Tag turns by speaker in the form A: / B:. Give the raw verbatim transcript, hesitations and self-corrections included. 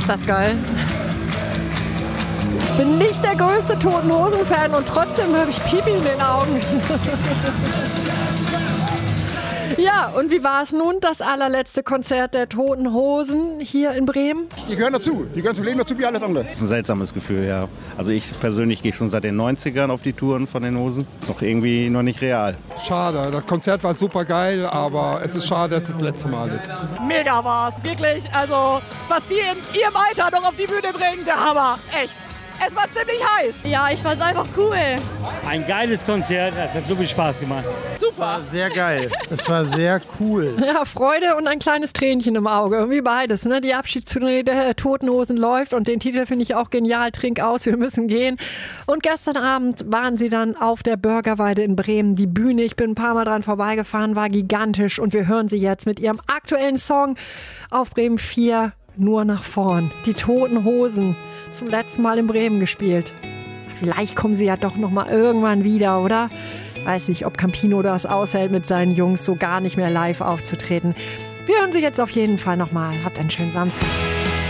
A: Ist das geil? Bin nicht der größte Toten Hosen-Fan und trotzdem habe ich Pipi in den Augen. Ja, und wie war es nun, das allerletzte Konzert der Toten Hosen hier in Bremen?
B: Die gehören dazu, die gehören zum Leben dazu wie alles andere.
C: Das ist ein seltsames Gefühl, ja. Also ich persönlich gehe schon seit den neunzigern auf die Touren von den Hosen. Ist noch irgendwie noch nicht real.
D: Schade, das Konzert war super geil, aber es ist schade, dass es das letzte Mal ist.
A: Mega war's, wirklich. Also, was die in ihrem Alter noch auf die Bühne bringen, der Hammer. Echt. Es war ziemlich heiß.
E: Ja, ich fand's einfach cool.
F: Ein geiles Konzert, es hat so viel Spaß gemacht.
A: Super.
G: War sehr geil. Es war sehr cool.
A: Ja, Freude und ein kleines Tränchen im Auge. Irgendwie beides. Ne? Die Abschiedstournee der Toten Hosen läuft und den Titel finde ich auch genial. Trink aus, wir müssen gehen. Und gestern Abend waren sie dann auf der Bürgerweide in Bremen. Die Bühne, ich bin ein paar Mal dran vorbeigefahren, war gigantisch. Und wir hören sie jetzt mit ihrem aktuellen Song auf Bremen vier, Nur nach vorn. Die Toten Hosen. Zum letzten Mal in Bremen gespielt. Vielleicht kommen sie ja doch noch mal irgendwann wieder, oder? Weiß nicht, ob Campino das aushält, mit seinen Jungs so gar nicht mehr live aufzutreten. Wir hören sie jetzt auf jeden Fall noch mal. Habt einen schönen Samstag.